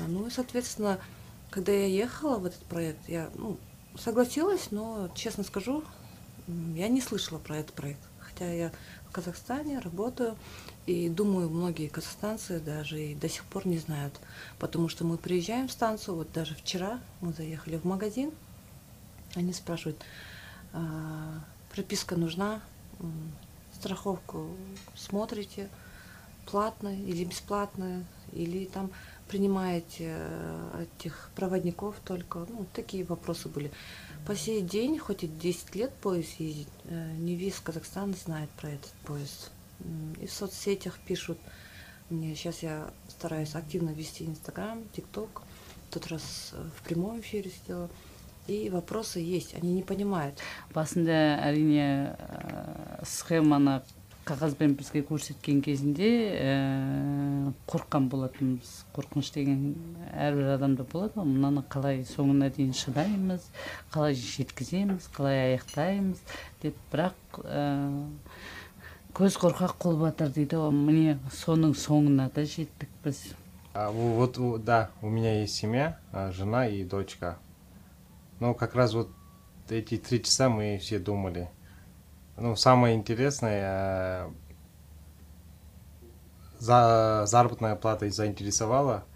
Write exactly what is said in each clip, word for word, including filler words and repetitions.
Ну и, соответственно, когда я ехала в этот проект, я ну, согласилась, но, честно скажу, м, я не слышала про этот проект. Хотя я в Казахстане работаю, и думаю, многие казахстанцы даже и до сих пор не знают. Потому что мы приезжаем в станцию, вот даже вчера мы заехали в магазин, они спрашивают, «А, прописка нужна, м, страховку смотрите, платная или бесплатная, или там принимаете э, этих проводников только. Ну, такие вопросы были. По сей день, хоть и десять лет поезд ездит, э, не весь Казахстан знает про этот поезд. М, И в соцсетях пишут мне. Сейчас я стараюсь активно вести Инстаграм, ТикТок. В тот раз э, в прямом эфире сделала. И вопросы есть, они не понимают. Басында әрине ә, схеманы қағазбен бізге көрсеткен кезінде ә, қорыққан болатынбыз. Қорқыныш деген әрбір адамда болады ғой. Мынаны қалай соңына дейін шыдаймыз, қалай жеткіземіз, қалай аяқтаймыз деп, бірақ ә, көз қорқақ қол батыр дейді ғой. Міне соның соңына да жеттік біз. А, вот, вот, да, у меня есть семья, а, жена и дочка. Ну, как раз вот эти три часа мы все думали. Ну, самое интересное, за заработная плата заинтересовала.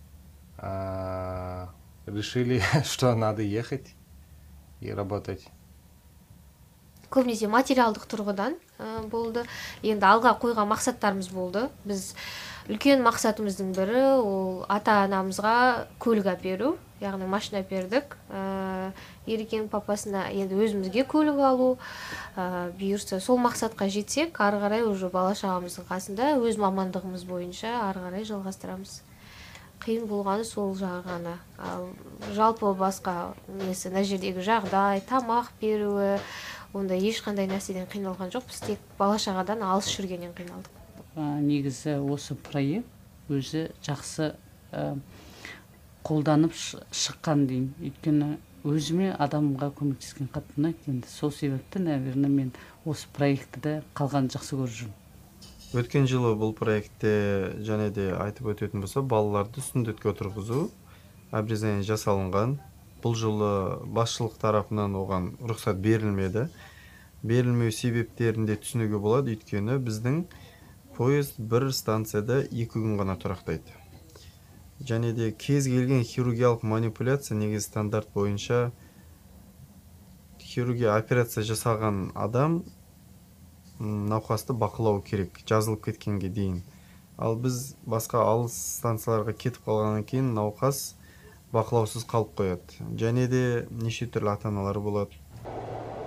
А, решили, что надо ехать и работать. Көбінесе материалдық тұрғыдан ә, болды. Енді алға қойған мақсаттарымыз болды. Біз үлкен мақсатымыздың бірі ол ата-анамызға көлік әперу, яғни машина бердік. Ә, Ерекенің папасына енді өзімізге көлік алу, ә, бұйырса сол мақсатқа жетсек, ары қарай уже бала шағамыздың қасында өз мамандығымыз бойынша ары қарай жалғастырамыз. Қиын болғаны сол жағы ғана. Ал жалпы басқа несі, мына жердегі жағдай, тамақ беруі, онда ешқандай нәрседен қиналған жоқпыз, тек бала шағадан алыс жүргеннен қиналдық. Ә, негізі осы проект өзі жақсы ә, қолданып ш- шыққан деймін. Өйткені өзіме адамға көмектескен қатты ұнайды. Енді сол себепті, наверное, мен осы проектті қалған жақсы көріп жүрмін. Өткен жылы бұл проектте және де айтып өтетін болса, балаларды сүндетке отырғызу обрезание жасалынған. Бұл жылы басшылық тарапынан оған рұқсат берілмеді. Берілмеу себептерін де түсінуге болады, өйткені біздің поезд бір станцияда екі күн ғана тұрақтайды. Және де кез келген хирургиялық манипуляция негізі стандарт бойынша хирургия операция жасаған адам м, науқасты бақылау керек, жазылып кеткенге дейін. Ал біз басқа алыс станцияларға кетіп қалғаннан кейін науқас бақылаусыз қалып қояды. Және де неше түрлі ата-аналар болады.